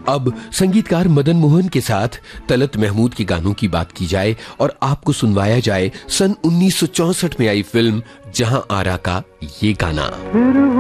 अब संगीतकार मदन मोहन के साथ तलत महमूद के गानों की बात की जाए और आपको सुनवाया जाए सन 1964 में आई फिल्म जहां आरा का ये गाना।